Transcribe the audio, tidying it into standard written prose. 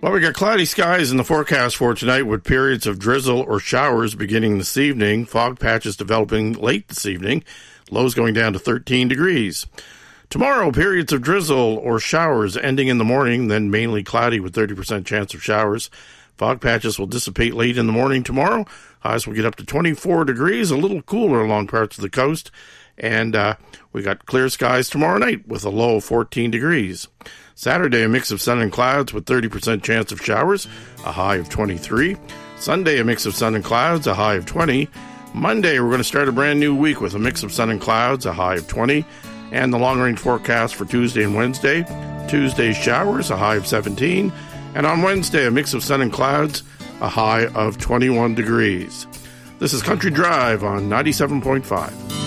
Well, we got cloudy skies in the forecast for tonight with periods of drizzle or showers beginning this evening. Fog patches developing late this evening. Lows going down to 13 degrees. Tomorrow, periods of drizzle or showers ending in the morning, then mainly cloudy with 30% chance of showers. Fog patches will dissipate late in the morning tomorrow. Highs will get up to 24 degrees, a little cooler along parts of the coast. And we got clear skies tomorrow night with a low of 14 degrees. Saturday, a mix of sun and clouds with 30% chance of showers, a high of 23. Sunday, a mix of sun and clouds, a high of 20. Monday, we're going to start a brand new week with a mix of sun and clouds, a high of 20. And the long-range forecast for Tuesday and Wednesday. Tuesday, showers, a high of 17. And on Wednesday, a mix of sun and clouds, a high of 21 degrees. This is Country Drive on 97.5.